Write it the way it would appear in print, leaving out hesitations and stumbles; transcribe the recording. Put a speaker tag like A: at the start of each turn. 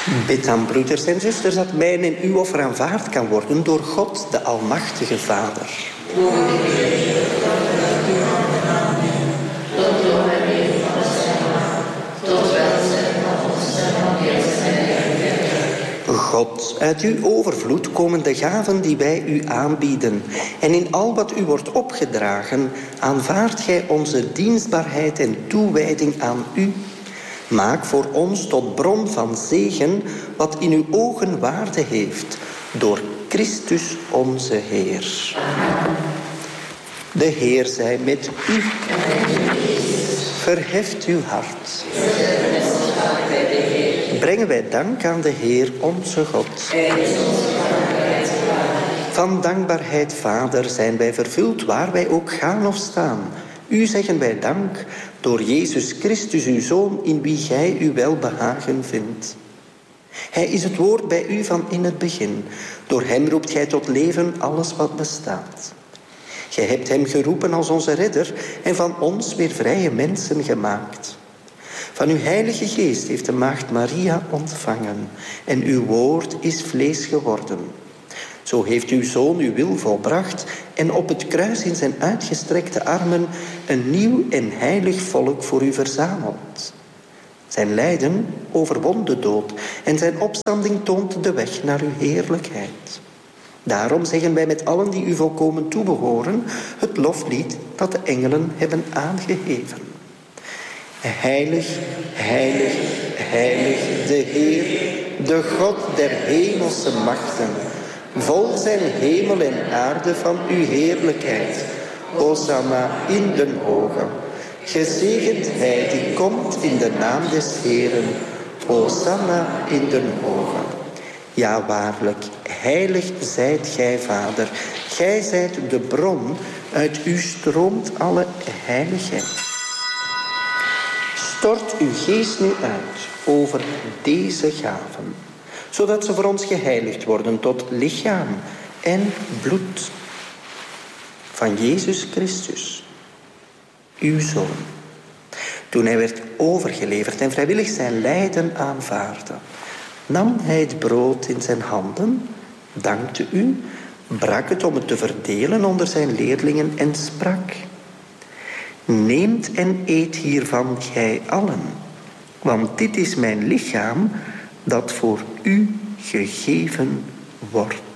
A: Bid dan, broeders en zusters, dat mijn en uw offer aanvaard kan worden door God, de Almachtige Vader. God, uit uw overvloed komen de gaven die wij u aanbieden. En in al wat u wordt opgedragen, aanvaardt gij onze dienstbaarheid en toewijding aan u. Maak voor ons tot bron van zegen wat in uw ogen waarde heeft, door Christus onze Heer. De Heer zij met u. Verheft uw hart. Brengen wij dank aan de Heer onze God. Van dankbaarheid, Vader, zijn wij vervuld waar wij ook gaan of staan. U zeggen wij dank door Jezus Christus, uw Zoon, in wie gij uw welbehagen vindt. Hij is het woord bij u van in het begin. Door hem roept gij tot leven alles wat bestaat. Gij hebt hem geroepen als onze redder en van ons weer vrije mensen gemaakt. Van uw heilige geest heeft de maagd Maria ontvangen en uw woord is vlees geworden. Zo heeft uw Zoon uw wil volbracht en op het kruis in zijn uitgestrekte armen een nieuw en heilig volk voor u verzameld. Zijn lijden overwon de dood en zijn opstanding toont de weg naar uw heerlijkheid. Daarom zeggen wij met allen die u volkomen toebehoren het loflied dat de engelen hebben aangeheven. Heilig, heilig, heilig de Heer, de God der hemelse machten. Vol zijn hemel en aarde van uw heerlijkheid. Hosanna in den hoge. Gezegend hij die komt in de naam des Heeren. Hosanna in den hoge. Ja, waarlijk, heilig zijt gij, Vader. Gij zijt de bron, uit u stroomt alle heiligheid. Stort uw geest nu uit over deze gaven, zodat ze voor ons geheiligd worden tot lichaam en bloed van Jezus Christus, uw Zoon. Toen hij werd overgeleverd en vrijwillig zijn lijden aanvaardde, nam hij het brood in zijn handen, dankte u, brak het om het te verdelen onder zijn leerlingen en sprak: Neemt en eet hiervan gij allen, want dit is mijn lichaam dat voor u gegeven wordt.